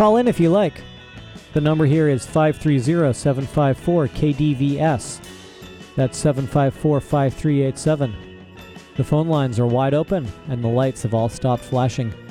Call in if you like. The number here is 530-754-KDVS. That's 754-5387. The phone lines are wide open and the lights have all stopped flashing.